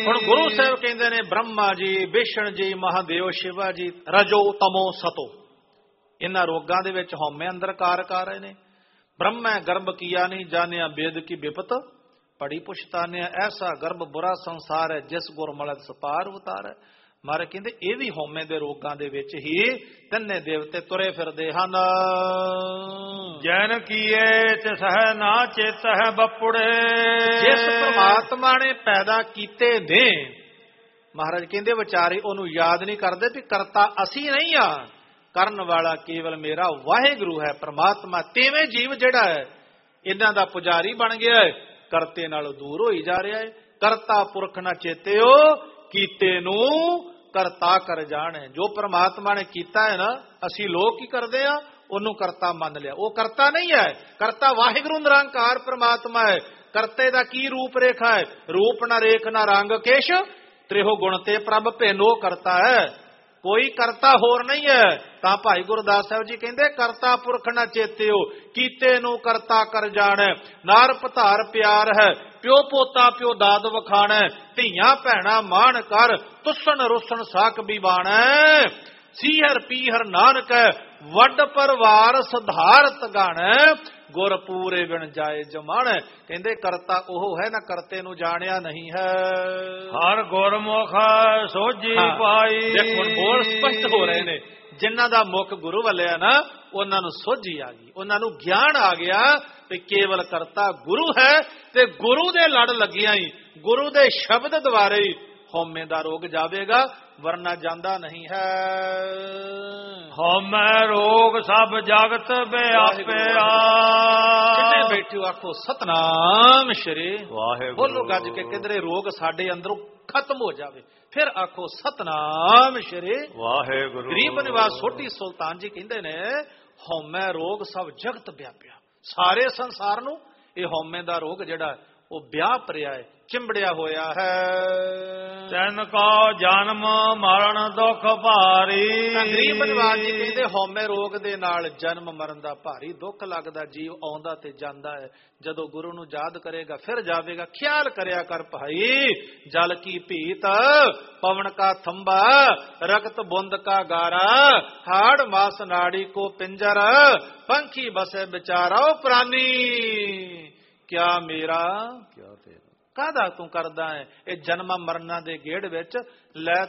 ਹੁਣ ਗੁਰੂ ਸਾਹਿਬ ਕਹਿੰਦੇ ਨੇ ਬ੍ਰਹਮਾ ਜੀ, ਵਿਸ਼ਨ ਜੀ, ਮਹਾਦੇਵ ਸ਼ਿਵਾ ਜੀ, ਰਜੋ ਤਮੋ ਸਤੋ, ਇਹਨਾਂ ਰੋਗਾਂ ਦੇ ਵਿੱਚ ਹਉਮੈ ਅੰਦਰ ਕਾਰ ਕਰ ਰਹੇ ਨੇ। ਬ੍ਰਹਮੈ ਗਰਭ ਕੀਆ ਨਹੀਂ ਜਾਣਿਆ, ਵੇਦ ਕੀ ਬਿਪਤ ਪੜੀ ਪੁਛਤਾਨਿਆ, ਐਸਾ ਗਰਭ ਬੁਰਾ ਸੰਸਾਰ ਹੈ, ਜਿਸ ਗੁਰ ਮਲਤ ਸਪਾਰ ਉਤਾਰੈ। ਮਾਰੇ ਕਹਿੰਦੇ ਇਹ ਵੀ ਹਉਮੈ ਦੇ ਰੋਗਾਂ ਦੇ ਵਿੱਚ ਹੀ ਤਿੰਨੇ ਦੇਵਤੇ ਤੁਰੇ ਫਿਰਦੇ ਹਨ। ਜੈਨ ਕੀਏ ਤਿਸਹਿ ਨਾ ਚੇਤਹਿ ਬਪੁੜੇ, ਜਿਸ ਪ੍ਰਮਾਤਮਾ ਨੇ ਪੈਦਾ ਕੀਤੇ ਨੇ, ਮਹਾਰਾਜ ਕਹਿੰਦੇ ਵਿਚਾਰੇ ਉਹਨੂੰ ਯਾਦ ਨਹੀਂ ਕਰਦੇ ਵੀ ਕਰਤਾ ਅਸੀਂ ਨਹੀਂ ਆ, ਕਰਨ ਵਾਲਾ ਕੇਵਲ ਮੇਰਾ ਵਾਹਿਗੁਰੂ ਹੈ ਪ੍ਰਮਾਤਮਾ। ਤੇਵੇਂ ਜੀਵ ਜਿਹੜਾ ਹੈ ਇਹਨਾਂ ਦਾ ਪੁਜਾਰੀ ਬਣ ਗਿਆ ਹੈ, ਕਰਤੇ ਨਾਲੋਂ ਦੂਰ ਹੋਈ ਜਾ ਰਿਹਾ ਹੈ। ਕਰਤਾ ਪੁਰਖ ਨਾ ਚੇਤਿਓ, ਕੀਤੇ ਨੂੰ ਕਰਤਾ ਕਰ ਜਾਣੇ। ਜੋ ਪ੍ਰਮਾਤਮਾ ਨੇ ਕੀਤਾ ਹੈ ਨਾ, ਅਸੀਂ ਲੋਕ ਕੀ ਕਰਦੇ ਆ, ਉਹਨੂੰ ਕਰਤਾ ਮੰਨ ਲਿਆ। ਉਹ ਕਰਤਾ ਨਹੀਂ ਹੈ, ਕਰਤਾ ਵਾਹਿਗੁਰੂ ਨਿਰੰਕਾਰ ਪ੍ਰਮਾਤਮਾ ਹੈ। ਕਰਤੇ ਦਾ ਕੀ ਰੂਪ ਰੇਖਾ ਹੈ, ਰੂਪ ਨਾ ਰੇਖ ਨਾ ਰੰਗ ਕੇਸ਼, ਤ੍ਰਿਹੋ ਗੁਣ ਤੇ ਪ੍ਰਭ ਭੇਨੋ ਕਰਤਾ ਹੈ, ਕੋਈ ਕਰਤਾ ਹੋਰ ਨਹੀਂ ਹੈ। ਤਾਂ ਭਾਈ ਗੁਰਦਾਸ ਸਾਹਿਬ ਜੀ ਕਹਿੰਦੇ ਕਰਤਾ ਪੁਰਖ ਨਾ ਚੇਤਿਓ, ਕੀਤੇ ਨੂੰ ਕਰਤਾ ਕਰ ਜਾਣੈ। ਨਾਰ ਪਧਾਰ ਪਿਆਰ ਹੈ, ਪਿਓ ਪੋਤਾ ਪਿਓ ਦਾਦ ਵਖਾਣੈ, ਧੀਆਂ ਭੈਣਾਂ ਮਾਣ ਕਰ, ਤੁਸਣ ਰੁਸਣ ਸਾਕ ਬਿਵਾਣੈ। ਸੀਹਰ ਪੀਹਰ ਨਾਨਕ ਵੱਡ ਪਰਵਾਰ ਸੁਧਾਰਤ ਗਾਣੈ, ਗੁਰ ਪੂਰੇ ਬਿਨ ਜਾਏ ਜਮਾਣੈ। ਕਹਿੰਦੇ ਕਰਤਾ ਉਹ ਹੈ ਨਾ, ਕਰਤੇ ਨੂੰ ਜਾਣਿਆ ਨਹੀਂ ਹੈ। ਹਰ ਗੁਰਮੁਖ ਸੋਝੀ ਪਾਈ। ਦੇਖੋ ਬੋਲ ਸਪਸ਼ਟ ਹੋ ਰਹੇ ਨੇ, ਜਿਨ੍ਹਾਂ ਦਾ ਮੁਖ ਗੁਰੂ ਵੱਲਿਆ ਨਾ, ਉਹਨਾਂ ਨੂੰ ਸੋਝੀ ਆ ਗਈ, ਉਹਨਾਂ ਨੂੰ ਗਿਆਨ ਆ ਗਿਆ ਤੇ ਕੇਵਲ ਕਰਤਾ ਗੁਰੂ ਹੈ। ਤੇ ਗੁਰੂ ਦੇ ਲੜ ਲੱਗਿਆ ਹੀ, ਗੁਰੂ ਦੇ ਸ਼ਬਦ ਦੁਆਰੇ ਹੀ ਹਉਮੈ ਦਾ ਰੋਗ ਜਾਵੇਗਾ, ਵਰਨਾ ਜਾਂਦਾ ਨਹੀਂ ਹੈ। ਹਉਮੈ ਰੋਗ ਸਭ ਜਗਤ ਵਿਆਪਿਆ। ਕਿਤੇ ਬੈਠਿਓ ਆਖੋ ਸਤਨਾਮ ਸ਼੍ਰੀ ਵਾਹਿਗੁਰੂ। ਬੋਲੋ ਗੱਜ ਕੇ, ਕਿਧਰੇ ਰੋਗ ਸਾਡੇ ਅੰਦਰੋਂ ਖਤਮ ਹੋ ਜਾਵੇ, ਫਿਰ ਆਖੋ ਸਤਨਾਮ ਸ਼੍ਰੀ ਵਾਹਿਗੁਰੂ। ਗਰੀਬ ਨਿਵਾਸ ਛੋਟੀ ਸੁਲਤਾਨ ਜੀ ਕਹਿੰਦੇ ਨੇ, ਹਉਮੈ ਰੋਗ ਸਭ ਜਗਤ ਵਿਆਪਿਆ। ਸਾਰੇ ਸੰਸਾਰ ਨੂੰ ਇਹ ਹਉਮੈ ਦਾ ਰੋਗ ਜਿਹੜਾ ਉਹ ਵਿਆਪ ਰਿਹਾ ਹੈ, ਚਿੰਬੜਿਆ ਹੋਇਆ ਹੈ। ਤੈਨ ਕੋ ਜਨਮ ਮਰਨ ਦੁਖ ਭਾਰੀ। ਗਰੀਬ ਨਿਵਾਸ ਜੀ ਕਹਿੰਦੇ ਹਉਮੈ ਰੋਗ ਦੇ ਨਾਲ ਜਨਮ ਮਰਨ ਦਾ ਭਾਰੀ ਦੁੱਖ ਲੱਗਦਾ। ਜੀਵ ਆਉਂਦਾ ਤੇ ਜਾਂਦਾ ਹੈ, ਜਦੋਂ ਗੁਰੂ ਨੂੰ ਯਾਦ ਕਰੇਗਾ ਫਿਰ ਜਾਵੇਗਾ। ਖਿਆਲ ਕਰਿਆ ਕਰ ਭਾਈ, ਜਲ ਕੀ ਭੀਤ ਪਵਨ ਕਾ ਥੰਬਾ, ਰਕਤ ਬੁੰਦ ਕਾ ਗਾਰਾ, ਹਾੜ ਮਾਸ ਨਾੜੀ ਕੋ ਪਿੰਜਰ, ਪੰਖੀ ਬਸੇ ਵਿਚਾਰੋ ਪ੍ਰਾਨੀ। ਕਿਆ ਮੇਰਾ ਕਿਆ ਤੇਰਾ, ਕਾਹਦਾ ਤੂੰ ਕਰਦਾ ਹੈ ਇਹ ਜਨਮਾਂ ਮਰਨਾਂ ਦੇ ਗੇੜ ਵਿੱਚ। ਲੈ